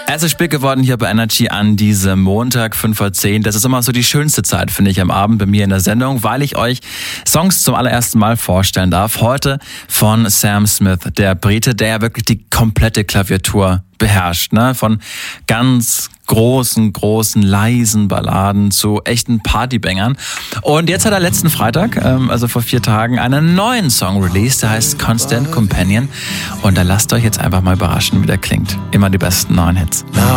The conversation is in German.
Es ist spät geworden hier bei Energy an diesem Montag, 5:10. Das ist immer so die schönste Zeit, finde ich, am Abend bei mir in der Sendung, weil ich euch Songs zum allerersten Mal vorstellen darf. Heute von Sam Smith, der Brite, der ja wirklich die komplette Klaviatur beherrscht, ne? Von ganz großen, leisen Balladen zu echten Partybangern. Und jetzt hat er letzten Freitag, also vor 4 Tagen, einen neuen Song released, der heißt Constant Companion. Und da lasst euch jetzt einfach mal überraschen, wie der klingt. Immer die besten neuen Hits. Now